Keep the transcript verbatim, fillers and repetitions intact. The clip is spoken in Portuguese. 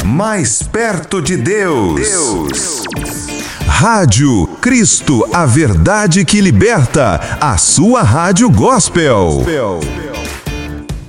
mais perto de Deus. Deus. Rádio Cristo, a verdade que liberta, a sua rádio gospel.